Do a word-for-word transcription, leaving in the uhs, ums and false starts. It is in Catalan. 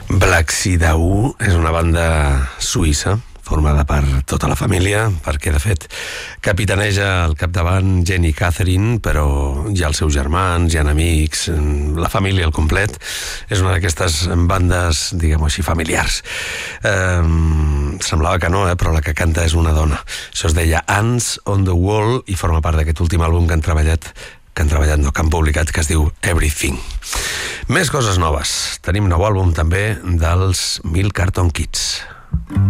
Black Sea Dahu és una banda suïssa formada per tota la família, perquè de fet capitaneja al capdavant Jenny Catherine, però hi ha els seus germans, hi ha amics, la família al complet. És una d'aquestes bandes, diguem-ho així, familiars. Eh, semblava que no, eh, però la que canta és una dona. Això es deia Ants on the Wall i forma part d'aquest últim àlbum que han treballat que han treballat, no, que han publicat, que es diu Everything. Més coses noves. Tenim nou àlbum també dels Milk Carton Kids.